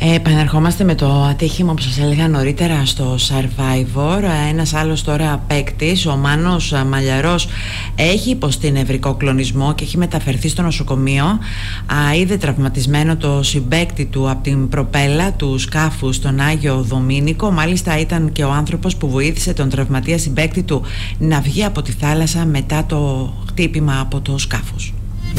Επαναρχόμαστε με το ατύχημα που σας έλεγα νωρίτερα στο Survivor. Ένας άλλος τώρα παίκτης, ο Μάνος Μαλιαρός, έχει υποστεί νευρικό κλονισμό και έχει μεταφερθεί στο νοσοκομείο. Είδε τραυματισμένο το συμπαίκτη του από την προπέλα του σκάφου στον Άγιο Δομήνικο. Μάλιστα ήταν και ο άνθρωπος που βοήθησε τον τραυματία συμπαίκτη του να βγει από τη θάλασσα μετά το χτύπημα από το σκάφος.